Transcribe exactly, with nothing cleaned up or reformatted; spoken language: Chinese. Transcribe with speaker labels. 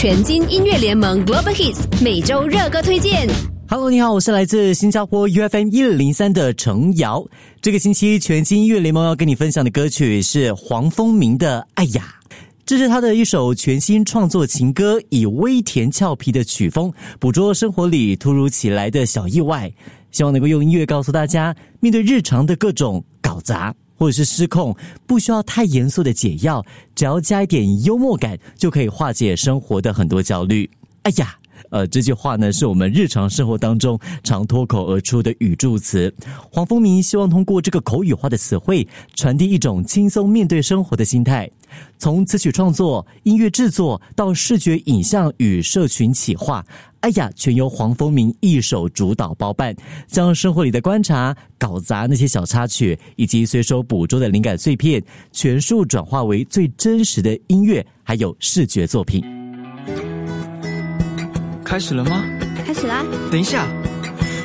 Speaker 1: 全金音乐联盟 Global Hits 每周热歌推荐。
Speaker 2: Hello， 你好，我是来自新加坡 U F M 一零三的程瑶。这个星期全金音乐联盟要跟你分享的歌曲是黄风鸣的《爱呀》。这是他的一首全新创作情歌，以微甜俏皮的曲风捕捉生活里突如其来的小意外，希望能够用音乐告诉大家，面对日常的各种搞砸或者是失控，不需要太严肃的解药，只要加一点幽默感，就可以化解生活的很多焦虑。哎呀，呃，这句话呢，是我们日常生活当中常脱口而出的语助词。黄风鸣希望通过这个口语化的词汇，传递一种轻松面对生活的心态。从词曲创作、音乐制作到视觉影像与社群企划，哎呀，全由黄风鸣一手主导包办，将生活里的观察、搞砸那些小插曲，以及随手捕捉的灵感碎片，全数转化为最真实的音乐还有视觉作品。
Speaker 3: 开始了吗？
Speaker 1: 开始啦！
Speaker 3: 等一下。